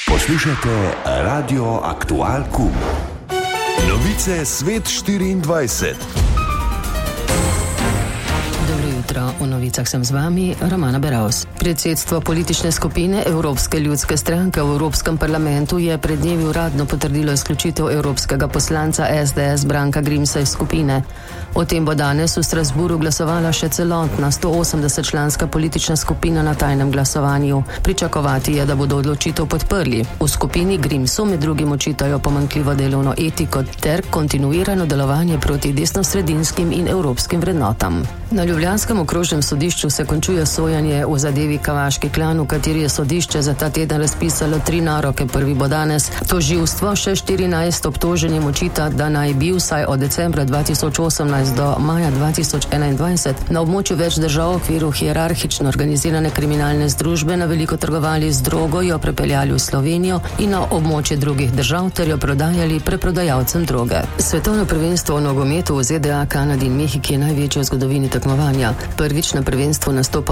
Poslušajte Radio Aktual Kum. Novice Svet 24. V novicah sem z vami, Romana Beravs. Predsedstvo politične skupine Evropske ljudske stranke v Evropskem parlamentu je pred dnevi uradno potrdilo izključitev evropskega poslanca SDS Branka Grimsa iz skupine. O tem bo danes v Strasburu glasovala še celotna 180-članska politična skupina na tajnem glasovanju. Pričakovati je, da bodo odločitev podprli. V skupini Grimsu med drugim očitajo pomanjkljivo delovno etiko ter kontinuirano delovanje proti desnosredinskim in evropskim vrednotam. Na ljubljanskem okrožnem sodišču se končuje sojanje v zadevi Kavaški klan, v kateri je sodišče za ta teden razpisalo 3 naroke. Prvi bo danes. Tožilstvo še 14 obtoženim očita, da naj bi vsaj od decembra 2018 do maja 2021 na območju več držav v okviru hierarhično organizirane kriminalne združbe na veliko trgovali z drogo, jo prepeljali v Slovenijo in na območje drugih držav ter jo prodajali preprodajalcem droge. Svetovno prvenstvo v nogometu v ZDA, Kanadi in Mehiki je največje v zgodovini tekmovanja. Prvič na prvenstvu nastopa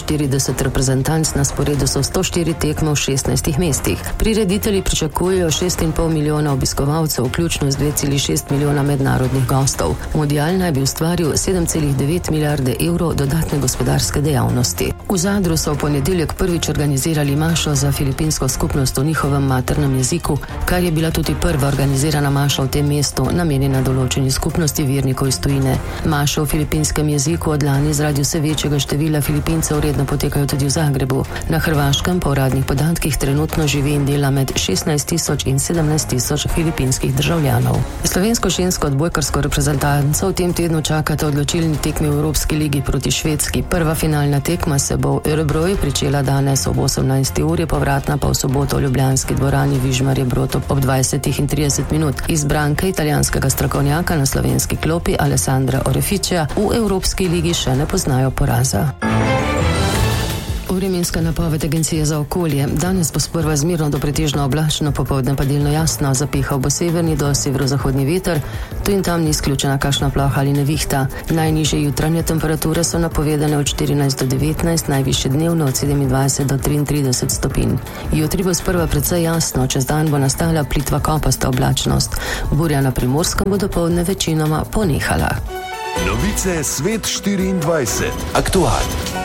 48 reprezentanc, na sporedu so 104 tekme v 16 mestih. Prireditelji pričakujejo 6,5 milijona obiskovalcev, vključno z 2,6 milijona mednarodnih gostov. Mundial naj bi ustvaril 7,9 milijarde evrov dodatne gospodarske dejavnosti. V Zadru so v ponedeljek prvič organizirali mašo za filipinsko skupnost v njihovem maternem jeziku, kar je bila tudi prva organizirana maša v tem mestu, namenjena določeni skupnosti vernikov iz tujine. Maše v filipinskem jeziku od lani zaradi vse večjega števila Filipincev redno potekajo tudi v Zagrebu. Na Hrvaškem po uradnih podatkih trenutno živi in dela med 16,000 in 17,000 filipinskih državljanov. Slovensko žensko odbojkarsko reprezentanco v tem tednu čakata odločilni tekmi v Evropski ligi proti Švedski. Prva finalna tekma se bo v Örebroju pričela danes ob 18. uri, povratna pa v soboto v ljubljanski dvorani Vižmarje Brod ob 20:30. Izbranke italijanskega strokovnjaka na slovenski klopi Alessandra Oreficia v Evropski ligi še ne poznajo poraza. Vremenska napoved Agencije za okolje. Danes bo sprva zmerno do pretežno oblačno, popoldne pa delno jasno. Zapihal bo severni do severozahodni veter, tu in tam ni izključena kakšna ploha ali nevihta. Najnižje jutranje temperature so napovedane od 14 do 19, najvišje dnevno od 27 do 33 stopinj. Jutri bo sprva precej jasno, čez dan bo nastala plitva kopasta oblačnost. Burja na Primorskem bo dopoldne večinoma ponehala. Novice Svet 24. Aktualno.